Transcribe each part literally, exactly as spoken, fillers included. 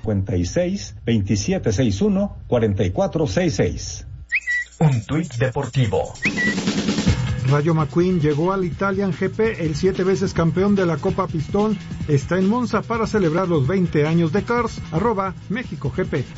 cincuenta y seis, veintisiete sesenta y uno, cuarenta y cuatro sesenta y seis. Un tuit deportivo. Rayo McQueen llegó al Italian G P, el siete veces campeón de la Copa Pistón está en Monza para celebrar los veinte años de Cars, arroba México G P.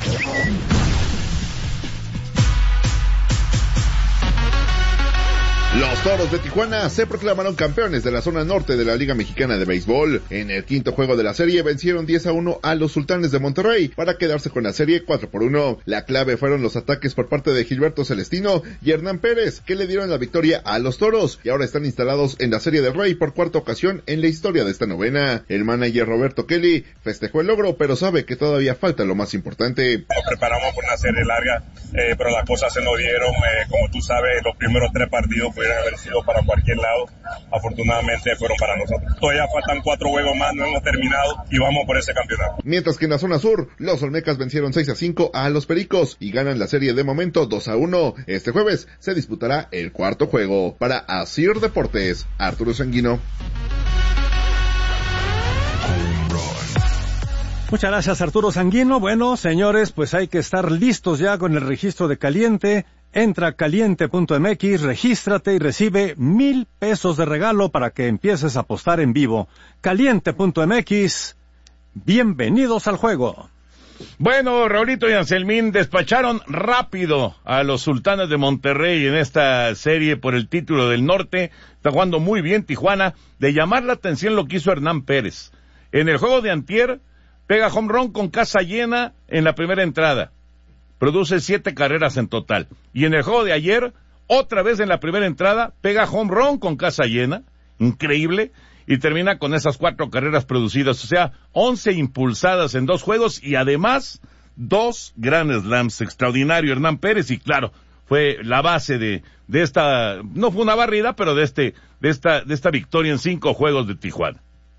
Los Toros de Tijuana se proclamaron campeones de la zona norte de la Liga Mexicana de Béisbol. En el quinto juego de la serie vencieron diez a uno a los Sultanes de Monterrey para quedarse con la serie cuatro por uno. La clave fueron los ataques por parte de Gilberto Celestino y Hernán Pérez, que le dieron la victoria a los Toros y ahora están instalados en la Serie del Rey por cuarta ocasión en la historia de esta novena. El manager Roberto Kelly festejó el logro, pero sabe que todavía falta lo más importante. Nos preparamos por una serie larga, eh, pero las cosas se nos dieron. Eh, como tú sabes, los primeros tres partidos pudieran haber sido para cualquier lado, afortunadamente fueron para nosotros. Todavía faltan cuatro juegos más, no hemos terminado y vamos por ese campeonato. Mientras que en la zona sur, los Olmecas vencieron seis a cinco a los Pericos y ganan la serie de momento dos a uno. Este jueves se disputará el cuarto juego. Para Asir Deportes, Arturo Sanguino. Muchas gracias, Arturo Sanguino. Bueno, señores, pues hay que estar listos ya con el registro de Caliente. Entra a caliente punto m x, regístrate y recibe mil pesos de regalo para que empieces a apostar en vivo. caliente punto m x, bienvenidos al juego. Bueno, Raulito y Anselmín despacharon rápido a los Sultanes de Monterrey en esta serie por el título del norte. Está jugando muy bien Tijuana. De llamar la atención lo que hizo Hernán Pérez. En el juego de antier, pega home run con casa llena en la primera entrada. Produce siete carreras en total. Y en el juego de ayer, otra vez en la primera entrada, pega home run con casa llena. Increíble. Y termina con esas cuatro carreras producidas. O sea, once impulsadas en dos juegos y además dos Grand Slams. Extraordinario Hernán Pérez y claro, fue la base de, de esta, no fue una barrida, pero de este, de esta, de esta victoria en cinco juegos de Tijuana.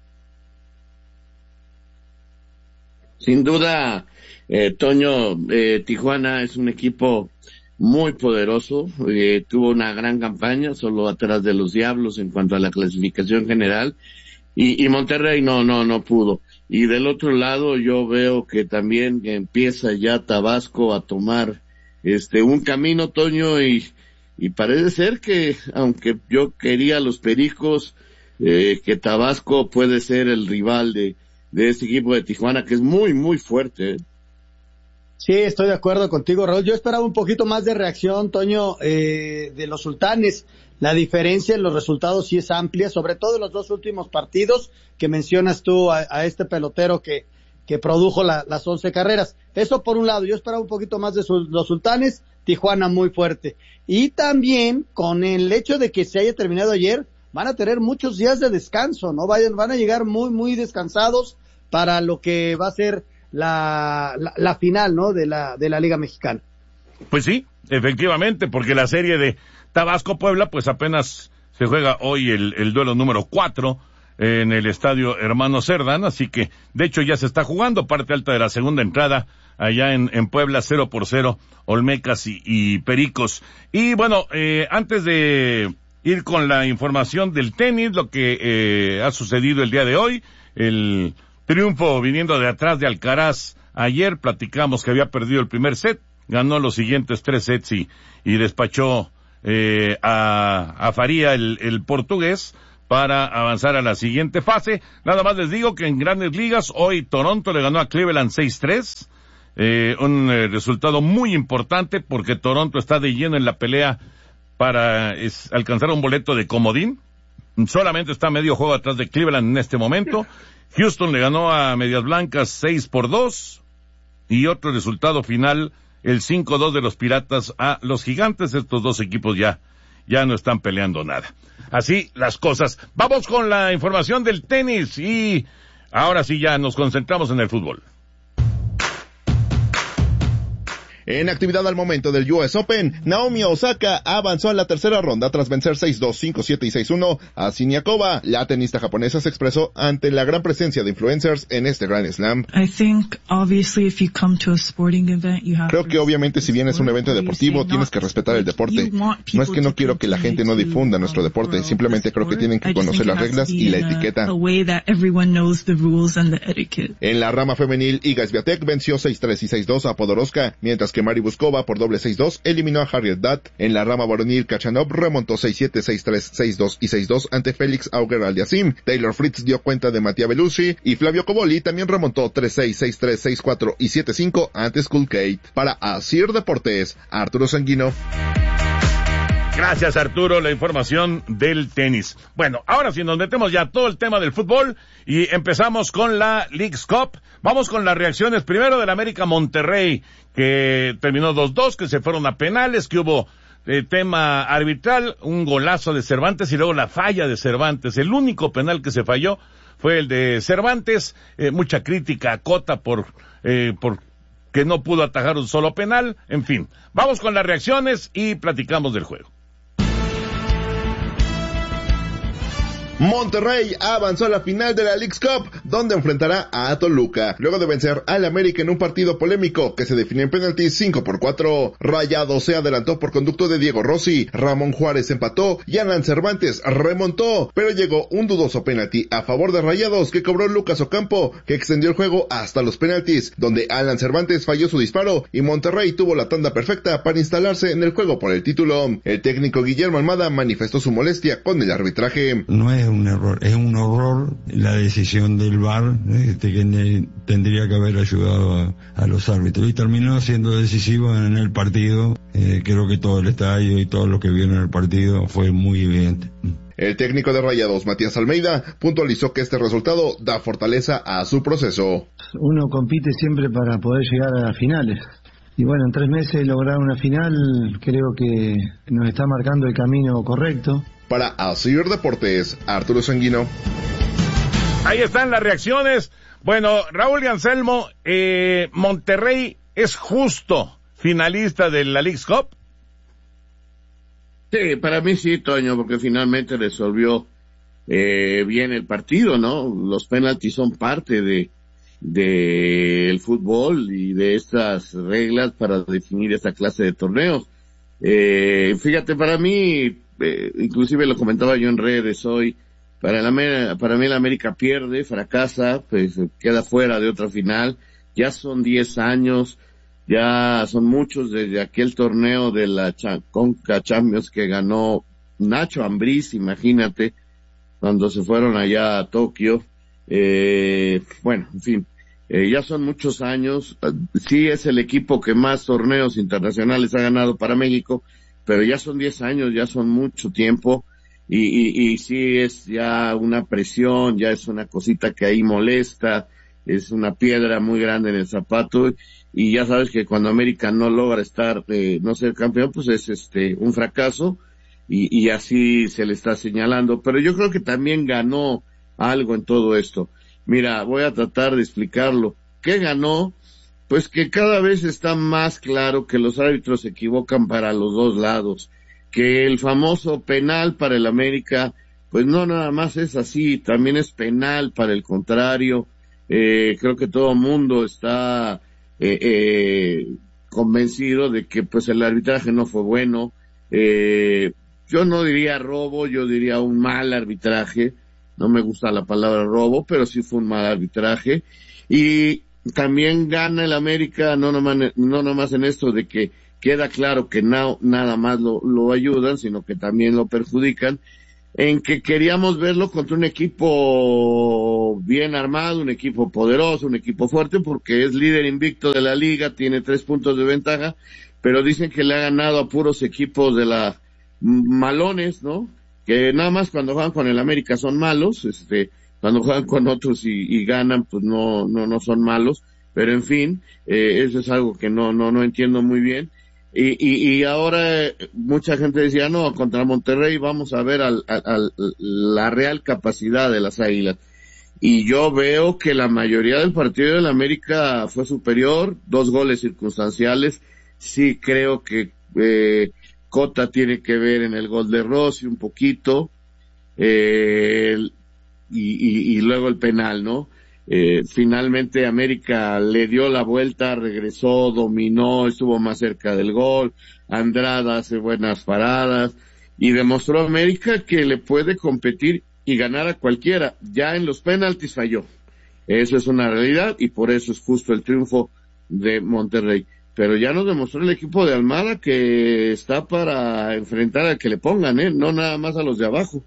Sin duda, eh, Toño, eh, Tijuana es un equipo muy poderoso, eh, tuvo una gran campaña, solo atrás de los Diablos en cuanto a la clasificación general, y, y Monterrey no, no, no pudo. Y del otro lado yo veo que también empieza ya Tabasco a tomar este un camino, Toño, y, y parece ser que, aunque yo quería los Pericos, eh, que Tabasco puede ser el rival de de este equipo de Tijuana, que es muy, muy fuerte, ¿eh? Sí, estoy de acuerdo contigo, Raúl. Yo esperaba un poquito más de reacción, Toño, eh, de los Sultanes. La diferencia en los resultados sí es amplia, sobre todo en los dos últimos partidos que mencionas tú a, a este pelotero que, que produjo la, las once carreras. Eso por un lado, yo esperaba un poquito más de su, los Sultanes, Tijuana muy fuerte. Y también con el hecho de que se haya terminado ayer, van a tener muchos días de descanso, ¿no? Vayan, van a llegar muy, muy descansados para lo que va a ser la, la, la final, ¿no? De la, de la Liga Mexicana. Pues sí, efectivamente, porque la serie de Tabasco-Puebla, pues apenas se juega hoy el, el duelo número cuatro en el estadio Hermano Cerdán, así que, de hecho, ya se está jugando parte alta de la segunda entrada allá en, en Puebla, cero por cero, Olmecas y, y Pericos. Y bueno, eh, antes de ir con la información del tenis, lo que eh, ha sucedido el día de hoy, el triunfo viniendo de atrás de Alcaraz. Ayer platicamos que había perdido el primer set, ganó los siguientes tres sets y, y despachó eh, a, a Faría, el, el portugués, para avanzar a la siguiente fase. Nada más les digo que en Grandes Ligas, hoy Toronto le ganó a Cleveland seis tres, eh, un eh, resultado muy importante porque Toronto está de lleno en la pelea para es, alcanzar un boleto de comodín. Solamente está medio juego atrás de Cleveland en este momento. Houston le ganó a Medias Blancas seis por dos. Y otro resultado final, el cinco dos de los Piratas a los Gigantes. Estos dos equipos ya, ya no están peleando nada. Así las cosas. Vamos con la información del tenis y ahora sí ya nos concentramos en el fútbol. En actividad al momento del U S Open, Naomi Osaka avanzó a la tercera ronda tras vencer seis dos, cinco siete y seis uno a Siniakova. La tenista japonesa se expresó ante la gran presencia de influencers en este Grand Slam. I think obviously if you come to a sporting event, you have Creo que obviamente si vienes a un evento deportivo tienes que respetar el deporte. No es que no quiero que la gente no difunda nuestro deporte, simplemente creo que tienen que conocer las reglas y la etiqueta. En la rama femenil, Iga Swiatek venció seis tres y seis dos a Podoroska, mientras que Mari Buskova por doble seis dos eliminó a Harriet Dutt. En la rama varonil, Kachanov remontó seis siete, seis tres, seis dos y seis dos ante Félix Auger-Aliassime. Taylor Fritz dio cuenta de Mattia Bellucci y Flavio Cobolli también remontó tres seis, seis tres, seis cuatro y siete cinco ante Skullgate. Para Asir Deportes, Arturo Sanguino. Gracias, Arturo, la información del tenis. Bueno, ahora sí nos metemos ya a todo el tema del fútbol y empezamos con la Leagues Cup. Vamos con las reacciones primero del América Monterrey, que terminó dos dos, que se fueron a penales, que hubo eh, tema arbitral, un golazo de Cervantes y luego la falla de Cervantes. El único penal que se falló fue el de Cervantes. Eh, mucha crítica a Cota por, eh, por que no pudo atajar un solo penal. En fin, vamos con las reacciones y platicamos del juego. Monterrey avanzó a la final de la Leagues Cup, donde enfrentará a Toluca, luego de vencer al América en un partido polémico que se definió en penaltis cinco por cuatro. Rayados se adelantó por conducto de Diego Rossi, Ramón Juárez empató y Alan Cervantes remontó, pero llegó un dudoso penalti a favor de Rayados que cobró Lucas Ocampo, que extendió el juego hasta los penaltis, donde Alan Cervantes falló su disparo y Monterrey tuvo la tanda perfecta para instalarse en el juego por el título. El técnico Guillermo Almada manifestó su molestia con el arbitraje. No es un error, es un horror la decisión del V A R, este, que ne, tendría que haber ayudado a, a los árbitros y terminó siendo decisivo en el partido. Eh, creo que todo el estadio y todo lo que vieron en el partido fue muy evidente. El técnico de Rayados, Matías Almeida, puntualizó que este resultado da fortaleza a su proceso. Uno compite siempre para poder llegar a las finales. Y bueno, en tres meses lograr una final creo que nos está marcando el camino correcto. Para Asir Deportes, Arturo Sanguino. Ahí están las reacciones. Bueno, Raúl y Anselmo, eh, Monterrey es justo finalista de la Leagues Cup. Sí, para mí sí, Toño, porque finalmente resolvió eh, bien el partido, ¿no? Los penaltis son parte de del fútbol y de estas reglas para definir esta clase de torneos. Eh, fíjate, para mí, eh, inclusive lo comentaba yo en redes hoy, para, el, para mí el América pierde, fracasa, pues queda fuera de otra final. Ya son diez años, ya son muchos desde aquel torneo de la Conca Champions que ganó Nacho Ambriz, imagínate, cuando se fueron allá a Tokio. Eh, bueno, en fin, eh, ya son muchos años. Sí es el equipo que más torneos internacionales ha ganado para México, pero ya son diez años, ya son mucho tiempo, y, y, y sí es ya una presión, ya es una cosita que ahí molesta, es una piedra muy grande en el zapato, y ya sabes que cuando América no logra estar, eh, no ser campeón, pues es este un fracaso, y, y así se le está señalando. Pero yo creo que también ganó algo en todo esto. Mira, voy a tratar de explicarlo. ¿Qué ganó? Pues que cada vez está más claro que los árbitros se equivocan para los dos lados, que el famoso penal para el América, pues no nada más es así, también es penal para el contrario. Eh, creo que todo el mundo está eh, eh, convencido de que pues el arbitraje no fue bueno. Eh, yo no diría robo, yo diría un mal arbitraje. No me gusta la palabra robo, pero sí fue un mal arbitraje. Y también gana el América, no nomás, no nomás en esto de que queda claro que no, nada más lo, lo ayudan, sino que también lo perjudican, en que queríamos verlo contra un equipo bien armado, un equipo poderoso, un equipo fuerte, porque es líder invicto de la liga, tiene tres puntos de ventaja, pero dicen que le ha ganado a puros equipos de la malones, ¿no? Que nada más cuando juegan con el América son malos, este, cuando juegan con otros y, y ganan, pues no, no, no son malos, pero en fin, eh, eso es algo que no, no, no entiendo muy bien. Y, y, y ahora eh, mucha gente decía, no, contra Monterrey vamos a ver al, al, al, la real capacidad de las Águilas. Y yo veo que la mayoría del partido del América fue superior, dos goles circunstanciales, sí creo que eh, Cota tiene que ver en el gol de Rossi un poquito, eh, y, y, y luego el penal, ¿no? Eh, finalmente América le dio la vuelta, regresó, dominó, estuvo más cerca del gol, Andrada hace buenas paradas, y demostró a América que le puede competir y ganar a cualquiera. Ya en los penaltis falló. Eso es una realidad y por eso es justo el triunfo de Monterrey. Pero ya nos demostró el equipo de Almada que está para enfrentar a que le pongan, ¿eh? No nada más a los de abajo.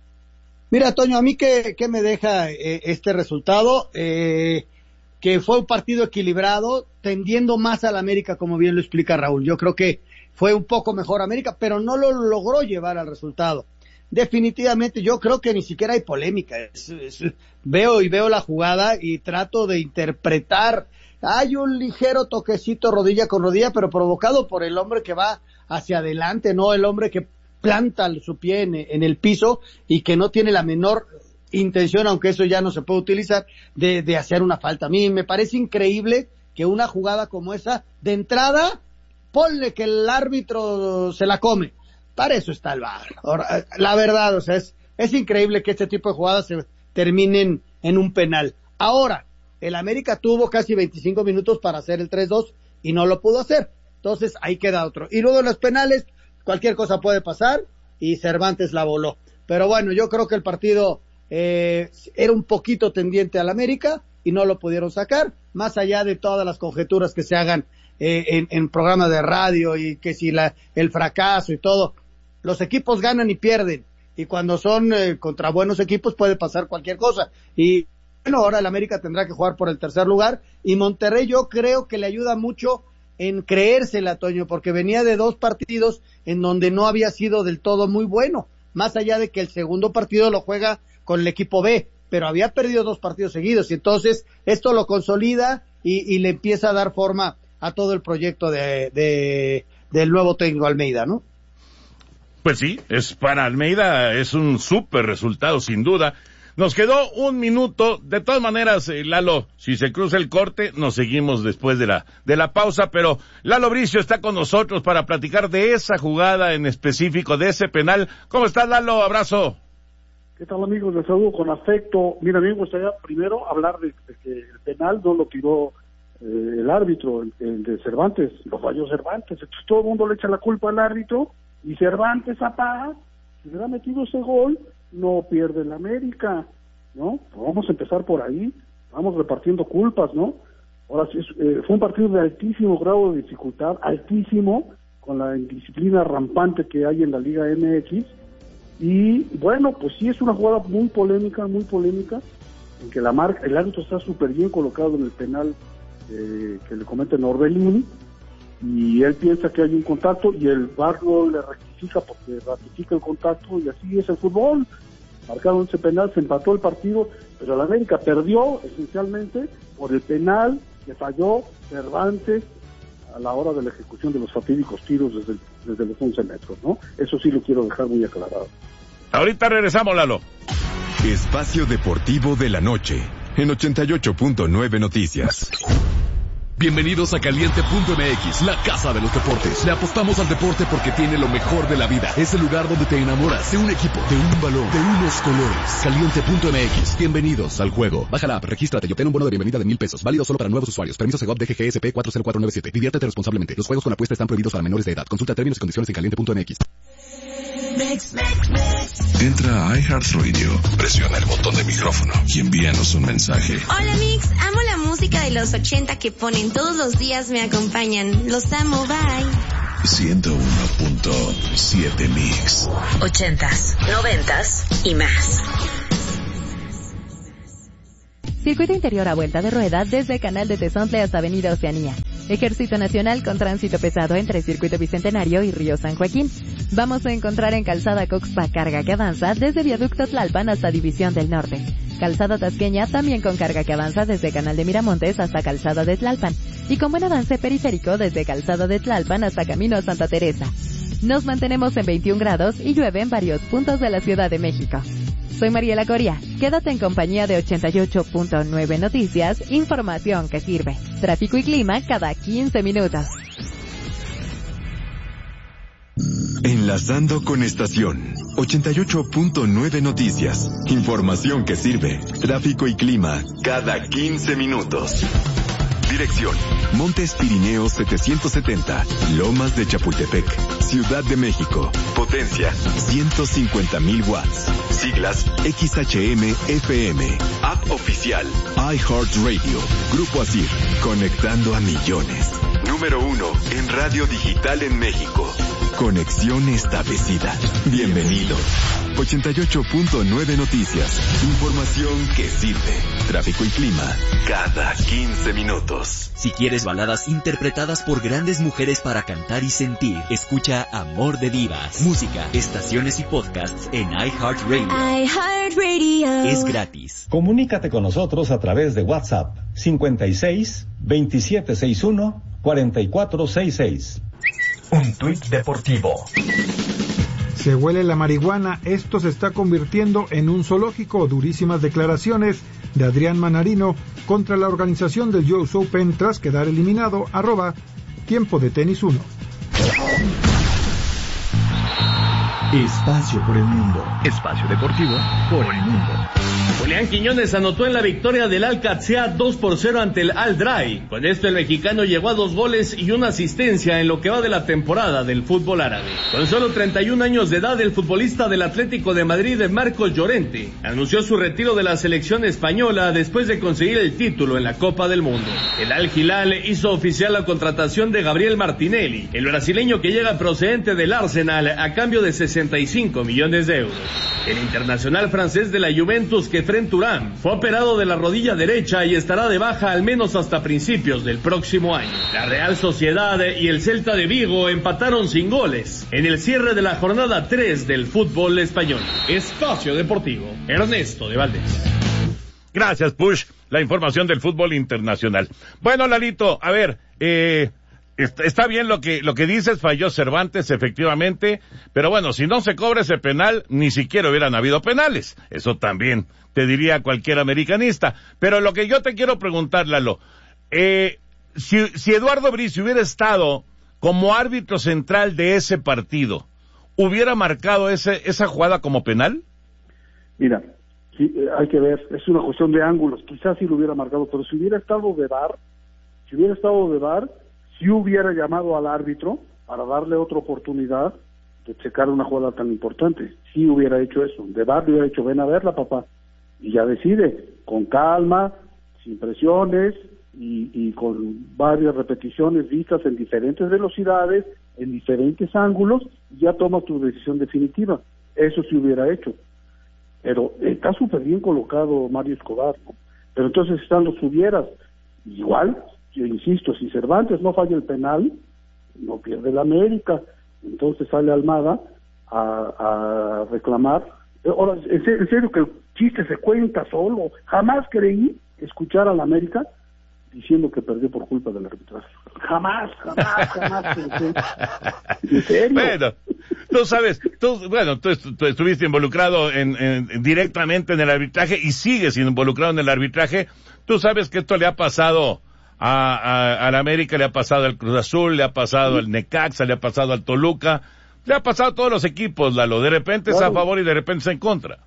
Mira, Toño, a mí qué, qué me deja eh, este resultado, eh, que fue un partido equilibrado, tendiendo más al América, como bien lo explica Raúl. Yo creo que fue un poco mejor América, pero no lo logró llevar al resultado. Definitivamente, yo creo que ni siquiera hay polémica. Es, es, veo y veo la jugada y trato de interpretar. Hay un ligero toquecito rodilla con rodilla, pero provocado por el hombre que va hacia adelante, no el hombre que planta su pie en, en el piso y que no tiene la menor intención, aunque eso ya no se puede utilizar, de, de hacer una falta. A mí me parece increíble que una jugada como esa, de entrada, ponle que el árbitro se la come. Para eso está el V A R. Ahora, la verdad, o sea, es, es increíble que este tipo de jugadas se terminen en un penal. Ahora, el América tuvo casi veinticinco minutos para hacer el tres dos y no lo pudo hacer. Entonces, ahí queda otro. Y luego en los penales, cualquier cosa puede pasar y Cervantes la voló. Pero bueno, yo creo que el partido eh, era un poquito tendiente al América y no lo pudieron sacar, más allá de todas las conjeturas que se hagan eh, en, en programas de radio y que si la, el fracaso y todo. Los equipos ganan y pierden, y cuando son eh, contra buenos equipos puede pasar cualquier cosa. Y bueno, ahora el América tendrá que jugar por el tercer lugar, y Monterrey yo creo que le ayuda mucho en creérsela, Toño, porque venía de dos partidos en donde no había sido del todo muy bueno, más allá de que el segundo partido lo juega con el equipo B, pero había perdido dos partidos seguidos, y entonces esto lo consolida y, y le empieza a dar forma a todo el proyecto de, de del nuevo técnico Almeida, ¿no? Pues sí, es para Almeida, es un súper resultado, sin duda. Nos quedó un minuto. De todas maneras, eh, Lalo, si se cruza el corte, nos seguimos después de la de la pausa, pero Lalo Bricio está con nosotros para platicar de esa jugada en específico, de ese penal. ¿Cómo estás, Lalo? Abrazo. ¿Qué tal, amigos? Les saludo con afecto. Mira, a mí me gustaría primero hablar de, de que el penal no lo tiró eh, el árbitro, el, el de Cervantes, lo falló Cervantes. Entonces todo el mundo le echa la culpa al árbitro. Y Cervantes apaga, si hubiera metido ese gol, no pierde el América, ¿no? Pues vamos a empezar por ahí, vamos repartiendo culpas, ¿no? Ahora sí, eh, fue un partido de altísimo grado de dificultad, altísimo, con la indisciplina rampante que hay en la Liga M X, y bueno, pues sí es una jugada muy polémica, muy polémica, en que la marca, el árbitro está súper bien colocado en el penal eh, que le comete Norbelini, y él piensa que hay un contacto y el V A R no le rectifica porque ratifica el contacto, y así es el fútbol. Marcaron ese penal, se empató el partido, pero la América perdió esencialmente por el penal que falló Cervantes a la hora de la ejecución de los fatídicos tiros desde, desde los once metros, ¿no? Eso sí lo quiero dejar muy aclarado. Ahorita regresamos, Lalo. Espacio Deportivo de la Noche en ochenta y ocho punto nueve Noticias. Bienvenidos a Caliente punto M X, la casa de los deportes. Le apostamos al deporte porque tiene lo mejor de la vida. Es el lugar donde te enamoras de un equipo, de un balón, de unos colores. Caliente punto M X. Bienvenidos al juego. Baja la app, regístrate y obtén un bono de bienvenida de mil pesos. Válido solo para nuevos usuarios. Permiso Segov D G G S P cuatro cero cuatro nueve siete. Diviértete responsablemente. Los juegos con apuesta están prohibidos para menores de edad. Consulta términos y condiciones en caliente punto M X. Mix, mix, mix. Entra a iHeartRadio, presiona el botón de micrófono y envíanos un mensaje. Hola Mix, amo la música de los ochenta que ponen todos los días, me acompañan. Los amo, bye. ciento uno punto siete Mix. Ochentas, noventas y más. Circuito interior a vuelta de rueda desde Canal de Tezontle hasta Avenida Oceanía. Ejército Nacional con tránsito pesado entre Circuito Bicentenario y Río San Joaquín. Vamos a encontrar en Calzada Coxpa carga que avanza desde Viaducto Tlalpan hasta División del Norte. Calzada Tasqueña también con carga que avanza desde Canal de Miramontes hasta Calzada de Tlalpan. Y con buen avance periférico desde Calzada de Tlalpan hasta Camino a Santa Teresa. Nos mantenemos en veintiún grados y llueve en varios puntos de la Ciudad de México. Soy Mariela Coria. Quédate en compañía de ochenta y ocho punto nueve Noticias, información que sirve. Tráfico y clima cada quince minutos. Enlazando con estación. ochenta y ocho punto nueve Noticias. Información que sirve. Tráfico y clima cada quince minutos. Dirección: Montes Pirineos setecientos setenta, Lomas de Chapultepec, Ciudad de México. Potencia: ciento cincuenta mil watts. Siglas: X H M F M. App oficial: iHeartRadio. Grupo Asir, conectando a millones. Número uno en radio digital en México. Conexión establecida. Bienvenido. ochenta y ocho punto nueve Noticias. Información que sirve. Tráfico y clima cada quince minutos. Si quieres baladas interpretadas por grandes mujeres para cantar y sentir, escucha Amor de Divas. Música, estaciones y podcasts en iHeartRadio. iHeartRadio. Es gratis. Comunícate con nosotros a través de WhatsApp cincuenta y seis, veintisiete sesenta y uno, cuarenta y cuatro sesenta y seis. Un tuit deportivo. Se huele la marihuana, esto se está convirtiendo en un zoológico. Durísimas declaraciones de Adrián Manarino contra la organización del U S Open tras quedar eliminado. Arroba Tiempo de Tenis uno. Espacio por el mundo. Espacio deportivo por el mundo. Julián Quiñones anotó en la victoria del Al-Qadsiya dos por cero ante el Al-Drai. Con esto el mexicano llegó a dos goles y una asistencia en lo que va de la temporada del fútbol árabe. Con solo treinta y un años de edad, el futbolista del Atlético de Madrid, Marcos Llorente, anunció su retiro de la selección española después de conseguir el título en la Copa del Mundo. El Al-Hilal hizo oficial la contratación de Gabriel Martinelli, el brasileño que llega procedente del Arsenal a cambio de sesenta y cinco millones de euros. El internacional francés de la Juventus, Kefren Turam, fue operado de la rodilla derecha y estará de baja al menos hasta principios del próximo año. La Real Sociedad y el Celta de Vigo empataron sin goles en el cierre de la jornada tres del fútbol español. Espacio Deportivo, Ernesto de Valdés. Gracias, Push. La información del fútbol internacional. Bueno, Lalito, a ver, eh... Está bien lo que lo que dices, falló Cervantes efectivamente, pero bueno, si no se cobra ese penal, ni siquiera hubieran habido penales. Eso también te diría cualquier americanista. Pero lo que yo te quiero preguntar, Lalo, eh, si, si Eduardo Bricio hubiera estado como árbitro central de ese partido, ¿hubiera marcado ese esa jugada como penal? Mira, sí, hay que ver, es una cuestión de ángulos, quizás sí lo hubiera marcado, pero si hubiera estado de V A R, si hubiera estado de V A R, si hubiera llamado al árbitro para darle otra oportunidad de checar una jugada tan importante, si hubiera hecho eso, de V A R le hubiera dicho, ven a verla, papá, y ya decide, con calma, sin presiones, y, y con varias repeticiones vistas en diferentes velocidades, en diferentes ángulos, y ya toma tu decisión definitiva. Eso sí hubiera hecho. Pero está súper bien colocado Mario Escobar, ¿no? Pero entonces están los hubieras, igual. Yo insisto, si Cervantes no falla el penal, no pierde la América. Entonces sale Almada a, a reclamar. Ahora, en serio, en serio que el chiste se cuenta solo. Jamás creí escuchar a la América diciendo que perdió por culpa del arbitraje. Jamás, jamás, jamás pensé. En serio. Bueno, tú sabes, tú, bueno, tú, tú estuviste involucrado en, en, directamente en el arbitraje y sigues involucrado en el arbitraje. Tú sabes que esto le ha pasado A, a, a la América, le ha pasado al Cruz Azul, le ha pasado al Necaxa, le ha pasado al Toluca, le ha pasado a todos los equipos, Lalo. De repente claro. Es a favor y de repente es en contra.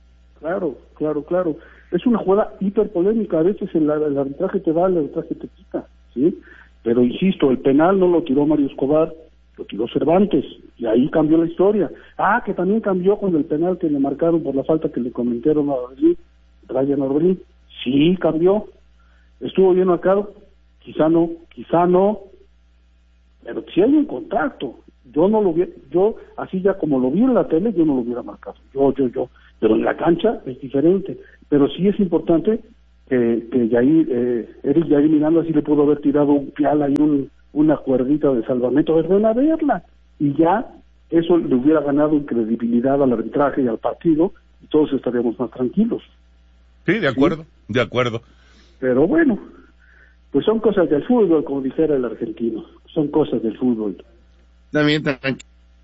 Claro, claro, claro. Es una jugada hiperpolémica. A veces el, el arbitraje te da, el arbitraje te quita, ¿sí? Pero insisto, el penal no lo tiró Mario Escobar, lo tiró Cervantes, y ahí cambió la historia. Ah, que también cambió con el penal que le marcaron por la falta que le comentaron a Brian Orbelín. Sí, cambió. ¿Estuvo bien marcado? Quizá no, quizá no, pero si hay un contacto, yo no lo vi, yo así ya como lo vi en la tele, yo no lo hubiera marcado, yo, yo, yo, pero en la cancha es diferente, pero sí es importante que, que Yair, eh, Eric Yair Miranda sí le pudo haber tirado un piala y un, una cuerdita de salvamento, a ver, ven a verla, y ya eso le hubiera ganado en credibilidad al arbitraje y al partido, y todos estaríamos más tranquilos. Sí, de acuerdo, ¿sí? De acuerdo. Pero bueno, pues son cosas del fútbol, como dijera el argentino, son cosas del fútbol. También, tranquilo.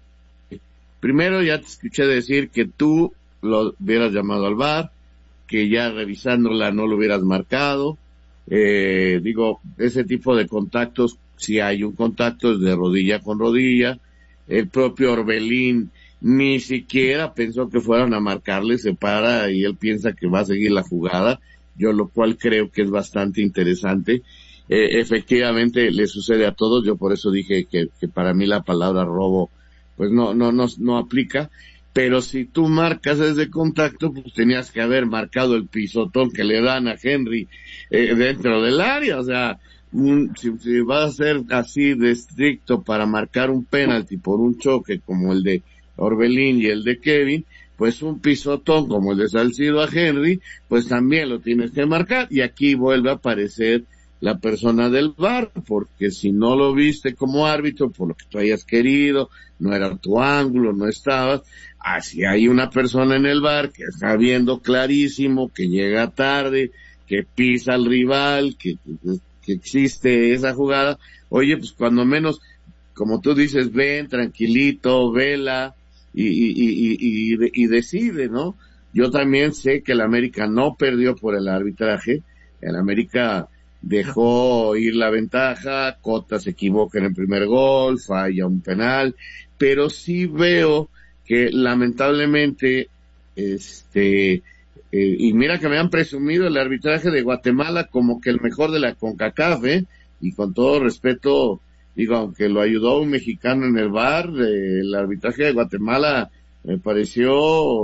Primero ya te escuché decir que tú lo hubieras llamado al V A R, que ya revisándola no lo hubieras marcado. Eh, digo, ese tipo de contactos, si hay un contacto es de rodilla con rodilla, el propio Orbelín ni siquiera pensó que fueran a marcarle, se para y él piensa que va a seguir la jugada, yo lo cual creo que es bastante interesante. Eh, efectivamente le sucede a todos, yo por eso dije que, que para mí la palabra robo pues no, no, no, no aplica, pero si tú marcas desde contacto, pues tenías que haber marcado el pisotón que le dan a Henry eh, dentro del área, o sea, un, si, si vas a ser así de estricto para marcar un penalti por un choque como el de Orbelín y el de Kevin, pues un pisotón como el de Salcido a Henry, pues también lo tienes que marcar, y aquí vuelve a aparecer la persona del V A R, porque si no lo viste como árbitro, por lo que tú hayas querido, no era tu ángulo, no estabas, así hay una persona en el V A R que está viendo clarísimo, que llega tarde, que pisa al rival, que, que existe esa jugada, oye, pues cuando menos, como tú dices, ven, tranquilito, vela, y, y, y, y, y, y decide, ¿no? Yo también sé que el América no perdió por el arbitraje, el América dejó ir la ventaja, Cota se equivoca en el primer gol, falla un penal, pero sí veo que lamentablemente, este, eh, y mira que me han presumido el arbitraje de Guatemala como que el mejor de la CONCACAF, ¿eh? Y con todo respeto, digo, aunque lo ayudó un mexicano en el V A R, eh, el arbitraje de Guatemala me pareció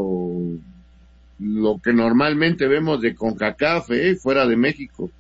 lo que normalmente vemos de CONCACAF, ¿eh? Fuera de México.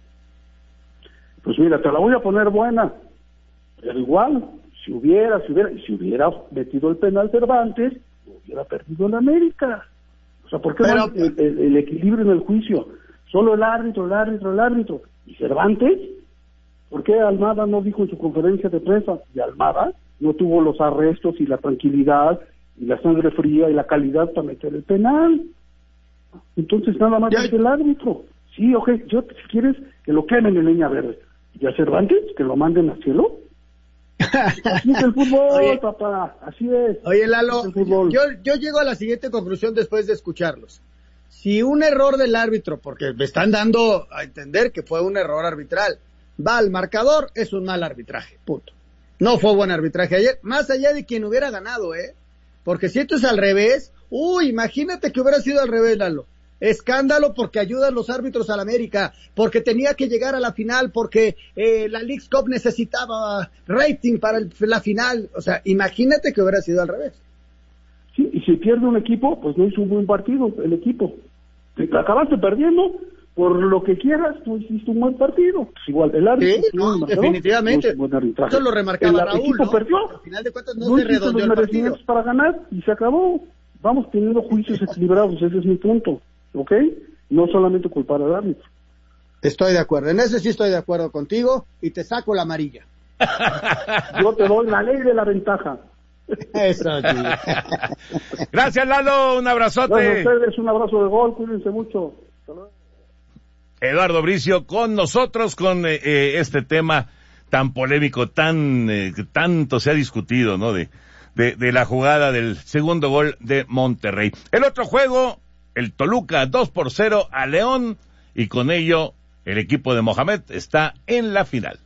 Pues mira, te la voy a poner buena, pero igual, si hubiera, si hubiera, si hubiera metido el penal Cervantes, hubiera perdido en América. O sea, ¿por qué pero, no el, el, el equilibrio en el juicio? Solo el árbitro, el árbitro, el árbitro. ¿Y Cervantes? ¿Por qué Almada no dijo en su conferencia de prensa? Y Almada no tuvo los arrestos y la tranquilidad y la sangre fría y la calidad para meter el penal. Entonces nada más es el árbitro. Sí, ok, yo, si quieres que lo quemen en leña verde. ¿Y a Cervantes? ¿Que lo manden al cielo? Así es el fútbol, oye, papá, así es. Oye, Lalo, es yo, yo llego a la siguiente conclusión después de escucharlos. Si un error del árbitro, porque me están dando a entender que fue un error arbitral, va al marcador, es un mal arbitraje, punto. No fue buen arbitraje ayer, más allá de quien hubiera ganado, ¿eh? Porque si esto es al revés, uy, imagínate que hubiera sido al revés, Lalo. Escándalo porque ayudan los árbitros al América, porque tenía que llegar a la final, porque eh, la Leagues Cup necesitaba rating para el, la final. O sea, imagínate que hubiera sido al revés. Sí, y si pierde un equipo, pues no hizo un buen partido el equipo. Te acabaste perdiendo, por lo que quieras, no hiciste un buen partido. Pues igual, el árbitro... Sí, no, no, definitivamente. No eso lo remarcaba el Raúl, equipo ¿no? perdió. Al final de cuentas no, no se redondeó el partido. Para ganar y se acabó. Vamos teniendo juicios equilibrados, ese es mi punto. ¿Ok? No solamente culpar al árbitro. Estoy de acuerdo, en ese sí estoy de acuerdo contigo y te saco la amarilla. Yo te doy la ley de la ventaja. Eso, gracias, Lalo, un abrazote. Gracias a ustedes, un abrazo de gol, cuídense mucho. Eduardo Bricio con nosotros con eh, eh, este tema tan polémico, tan eh, tanto se ha discutido, ¿no? De, de, de la jugada del segundo gol de Monterrey. El otro juego, el Toluca dos por cero a León, y con ello el equipo de Mohamed está en la final.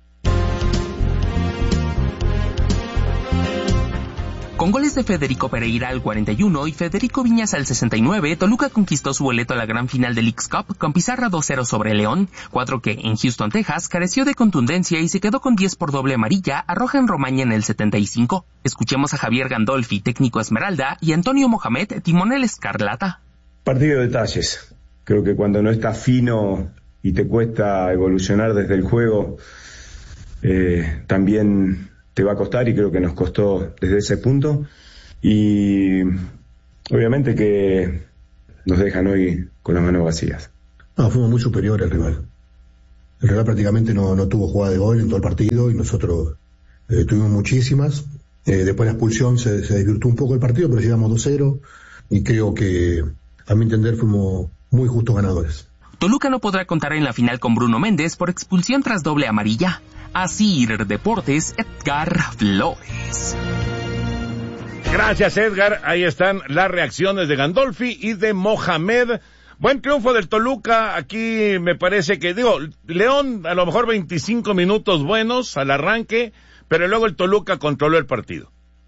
Con goles de Federico Pereira al cuarenta y uno y Federico Viñas al sesenta y nueve, Toluca conquistó su boleto a la gran final de Leagues Cup con pizarra dos cero sobre León, cuadro que en Houston, Texas, careció de contundencia y se quedó con diez por doble amarilla a Rohan Romaña en el setenta y cinco. Escuchemos a Javier Gandolfi, técnico Esmeralda, y Antonio Mohamed, timonel Escarlata. Partido de detalles. Creo que cuando no estás fino y te cuesta evolucionar desde el juego, eh, también te va a costar, y creo que nos costó desde ese punto, y obviamente que nos dejan hoy con las manos vacías. No, fuimos muy superiores al rival. El rival prácticamente no, no tuvo jugada de gol en todo el partido y nosotros eh, tuvimos muchísimas. Eh, después de la expulsión se, se desvirtuó un poco el partido, pero llegamos dos cero y creo que, a mi entender, fuimos muy justos ganadores. Toluca no podrá contar en la final con Bruno Méndez por expulsión tras doble amarilla. Así Deportes, Edgar Flores. Gracias, Edgar. Ahí están las reacciones de Gandolfi y de Mohamed. Buen triunfo del Toluca. Aquí me parece que, digo, León a lo mejor veinticinco minutos buenos al arranque, pero luego el Toluca controló el partido.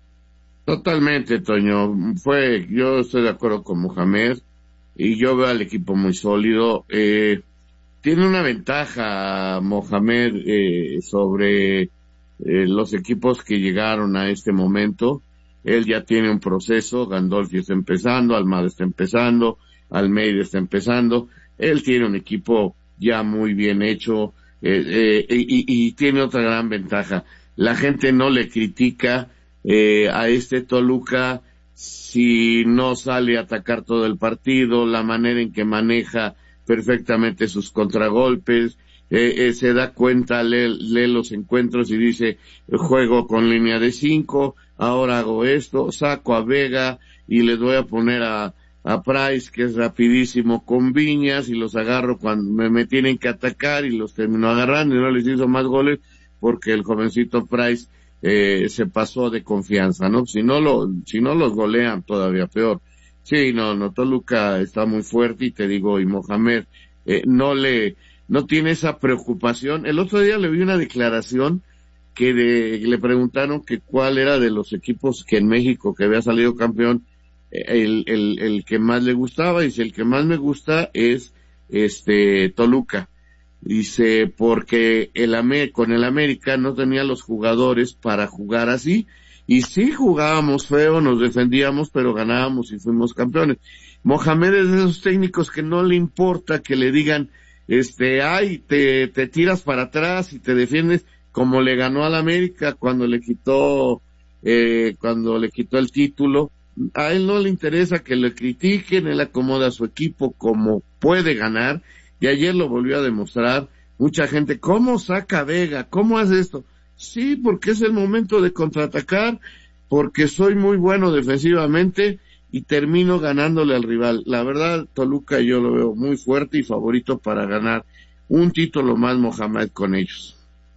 Totalmente, Toño. Fue, yo estoy de acuerdo con Mohamed y yo veo al equipo muy sólido. Eh, tiene una ventaja Mohamed eh, sobre eh, los equipos que llegaron a este momento. Él ya tiene un proceso, Gandolfi está empezando, Almada está empezando, Almeida está empezando. Él tiene un equipo ya muy bien hecho eh, eh, y, y tiene otra gran ventaja. La gente no le critica Eh, a este Toluca si no sale a atacar todo el partido, la manera en que maneja perfectamente sus contragolpes, eh, eh, se da cuenta, lee, lee los encuentros y dice, juego con línea de cinco, ahora hago esto, saco a Vega y les voy a poner a, a Price, que es rapidísimo con Viñas, y los agarro cuando me, me tienen que atacar, y los termino agarrando y no les hizo más goles porque el jovencito Price Eh, se pasó de confianza, ¿no? Si no lo, si no los golean, todavía peor. Sí, no, no, Toluca está muy fuerte, y te digo, y Mohamed, eh, no le, no tiene esa preocupación. El otro día le vi una declaración que de, le preguntaron que cuál era de los equipos que en México que había salido campeón, el, el, el que más le gustaba, y dice, el que más me gusta es, este, Toluca. Dice, porque el Amé, con el América no tenía los jugadores para jugar así, y sí jugábamos feo, nos defendíamos, pero ganábamos y fuimos campeones. Mohamed es de esos técnicos que no le importa que le digan, este, ay, te, te tiras para atrás y te defiendes, como le ganó al América cuando le quitó, eh, cuando le quitó el título. A él no le interesa que le critiquen, él acomoda a su equipo como puede ganar, y ayer lo volvió a demostrar. Mucha gente, ¿cómo saca Vega? ¿Cómo hace esto? Sí, porque es el momento de contraatacar, porque soy muy bueno defensivamente y termino ganándole al rival. La verdad, Toluca yo lo veo muy fuerte y favorito para ganar un título más, Mohamed, con ellos.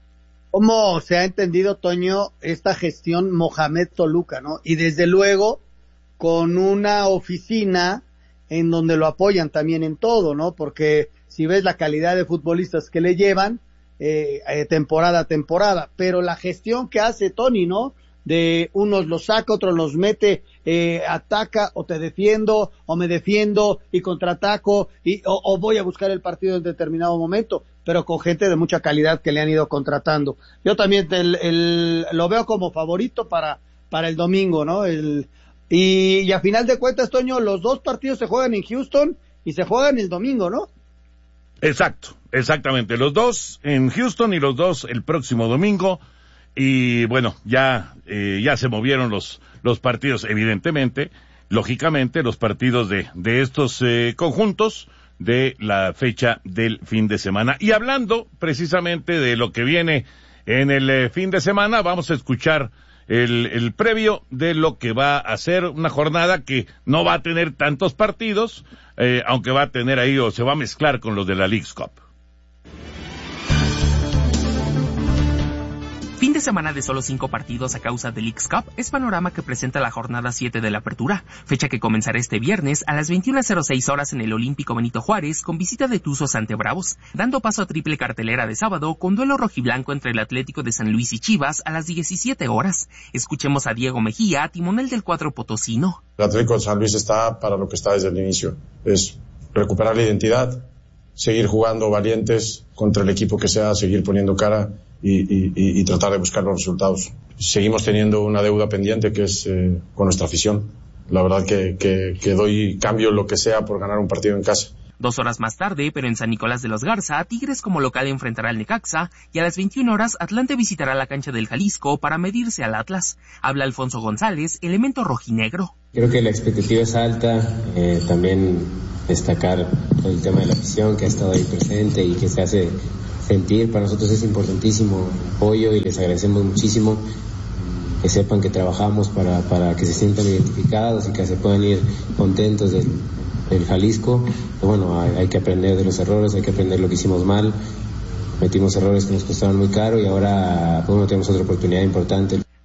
¿Cómo se ha entendido, Toño, esta gestión Mohamed Toluca, no? Y desde luego, con una oficina en donde lo apoyan también en todo, ¿no? Porque si ves la calidad de futbolistas que le llevan, eh, eh, temporada a temporada, pero la gestión que hace Tony, ¿no? De unos los saca, otros los mete, eh, ataca, o te defiendo, o me defiendo, y contraataco, y, o, o voy a buscar el partido en determinado momento, pero con gente de mucha calidad que le han ido contratando. Yo también el, el, lo veo como favorito para, para el domingo, ¿no? El, y, y a final de cuentas, Toño, los dos partidos se juegan en Houston y se juegan el domingo, ¿no? Exacto, exactamente. Los dos en Houston y los dos el próximo domingo. Y bueno, ya eh, ya se movieron los los partidos, evidentemente, lógicamente, los partidos de de estos eh, conjuntos de la fecha del fin de semana. Y hablando precisamente de lo que viene en el eh, fin de semana, vamos a escuchar el el previo de lo que va a ser una jornada que no va a tener tantos partidos, eh, aunque va a tener ahí, o se va a mezclar con los de la Leagues Cup. Fin de semana de solo cinco partidos a causa de Leagues Cup es panorama que presenta la jornada siete de la apertura, fecha que comenzará este viernes a las veintiuna cero seis horas en el Olímpico Benito Juárez con visita de Tuzos ante Bravos, dando paso a triple cartelera de sábado con duelo rojiblanco entre el Atlético de San Luis y Chivas a las diecisiete horas. Escuchemos a Diego Mejía, timonel del cuadro potosino. El Atlético de San Luis está para lo que está desde el inicio, es recuperar la identidad, seguir jugando valientes contra el equipo que sea, seguir poniendo cara Y, y, y tratar de buscar los resultados. Seguimos teniendo una deuda pendiente que es eh, con nuestra afición. La verdad que, que, que doy cambio lo que sea por ganar un partido en casa. Dos horas más tarde, pero en San Nicolás de los Garza, Tigres como local enfrentará al Necaxa y a las veintiuna horas Atlante visitará la cancha del Jalisco para medirse al Atlas. Habla Alfonso González, elemento rojinegro. Creo que la expectativa es alta, eh, también destacar el tema de la afición que ha estado ahí presente y que se hace sentir. Para nosotros es importantísimo el apoyo y les agradecemos muchísimo que sepan que trabajamos para, para que se sientan identificados y que se puedan ir contentos del, del Jalisco. Pero bueno, hay, hay que aprender de los errores, hay que aprender lo que hicimos mal, metimos errores que nos costaron muy caro y ahora bueno, tenemos otra oportunidad importante.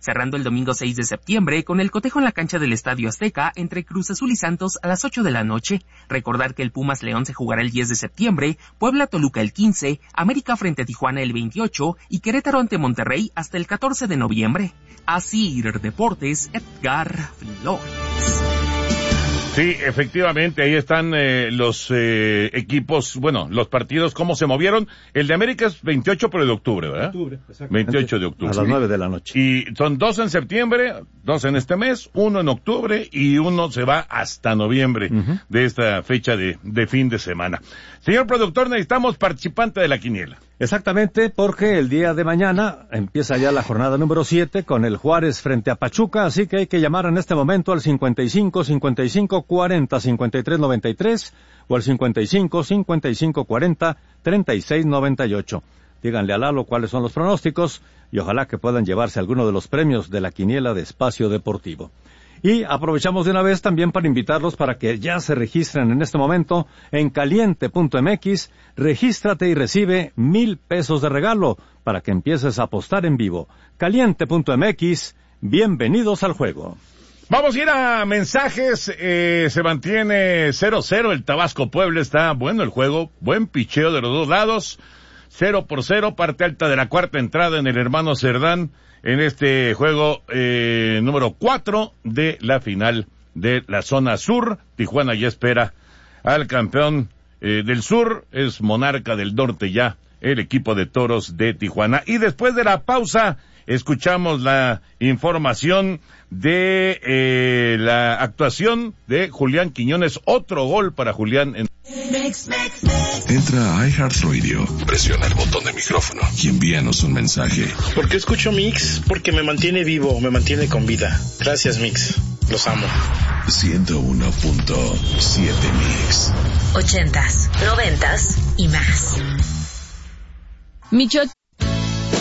cerrando el domingo seis de septiembre con el cotejo en la cancha del Estadio Azteca entre Cruz Azul y Santos a las ocho de la noche. Recordar que el Pumas León se jugará el diez de septiembre, Puebla Toluca el quince, América frente a Tijuana el veintiocho y Querétaro ante Monterrey hasta el catorce de noviembre. Así Deportes, Edgar Flores. Sí, efectivamente, ahí están eh, los eh, equipos, bueno, los partidos, cómo se movieron. El de América es veintiocho, pero de octubre, ¿verdad? Octubre, exacto. veintiocho de octubre. A las nueve de la noche. Y son dos en septiembre, dos en este mes, uno en octubre y uno se va hasta noviembre uh-huh. de esta fecha de, de fin de semana. Señor productor, necesitamos participante de la quiniela. Exactamente, porque el día de mañana empieza ya la jornada número siete con el Juárez frente a Pachuca, así que hay que llamar en este momento al cincuenta y cinco, cincuenta y cinco, cuarenta, cincuenta y tres, noventa y tres o al cincuenta y cinco, cincuenta y cinco, cuarenta, treinta y seis, noventa y ocho. Díganle a Lalo cuáles son los pronósticos y ojalá que puedan llevarse alguno de los premios de la quiniela de Espacio Deportivo. Y aprovechamos de una vez también para invitarlos para que ya se registren en este momento en caliente punto m x. Regístrate y recibe mil pesos de regalo para que empieces a apostar en vivo. caliente punto m x. Bienvenidos al juego. Vamos a ir a mensajes. Eh, se mantiene cero cero. El Tabasco Puebla está bueno el juego. Buen picheo de los dos lados. cero por cero. Parte alta de la cuarta entrada en el Hermano Cerdán. En este juego eh, número cuatro de la final de la zona sur. Tijuana ya espera al campeón eh, del sur, es monarca del norte ya, el equipo de Toros de Tijuana. Y después de la pausa, escuchamos la información de eh, la actuación de Julián Quiñones, otro gol para Julián en... Entra a iHeartRadio, presiona el botón de micrófono y envíanos un mensaje. ¿Por qué escucho Mix? Porque me mantiene vivo, me mantiene con vida. Gracias, Mix. Los amo. ciento uno punto siete Mix. Ochentas, noventas y más. Micho